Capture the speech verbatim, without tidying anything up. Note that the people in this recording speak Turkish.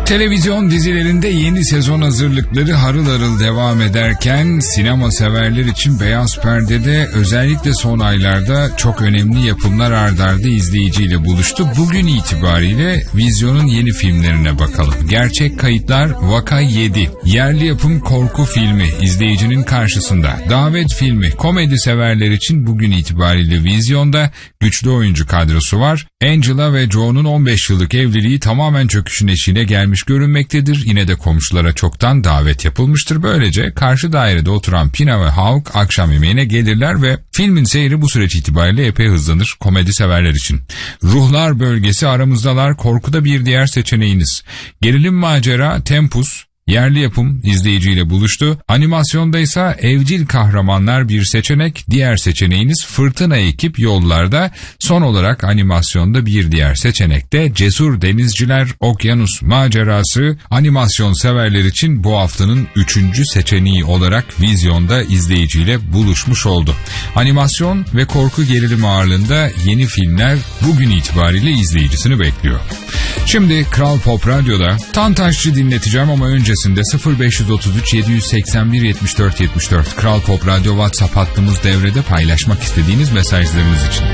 Televizyon dizilerinde yeni sezon hazırlıkları harıl harıl devam ederken sinema severler için beyaz perdede özellikle son aylarda çok önemli yapımlar ard arda izleyiciyle buluştu. Bugün itibariyle vizyonun yeni filmlerine bakalım. Gerçek Kayıtlar Vaka yedi. Yerli yapım korku filmi izleyicinin karşısında. Davet filmi komedi severler için bugün itibariyle vizyonda. Güçlü oyuncu kadrosu var. Angela ve Joe'nun on beş yıllık evliliği tamamen çöküşün eşiğine gelmiş görünmektedir. Yine de komşulara çoktan davet yapılmıştır. Böylece karşı dairede oturan Pina ve Hawk akşam yemeğine gelirler ve filmin seyri bu süreç itibariyle epey hızlanır komedi severler için. Ruhlar Bölgesi aramızdalar korkuda bir diğer seçeneğiniz. Gerilim macera Tempus yerli yapım izleyiciyle buluştu. Animasyonda ise evcil kahramanlar bir seçenek. Diğer seçeneğiniz Fırtına Ekip Yollarda. Son olarak animasyonda bir diğer seçenek de Cesur Denizciler Okyanus Macerası. Animasyon severler için bu haftanın üçüncü seçeneği olarak vizyonda izleyiciyle buluşmuş oldu. Animasyon ve korku gerilim ağırlığında yeni filmler bugün itibariyle izleyicisini bekliyor. Şimdi Kral Pop Radyo'da Tantaşçı dinleteceğim ama öncesinde sıfır beş otuz üç yedi seksen bir yetmiş dört yetmiş dört Kral Pop Radyo WhatsApp hattımız devrede paylaşmak istediğiniz mesajlarınız için.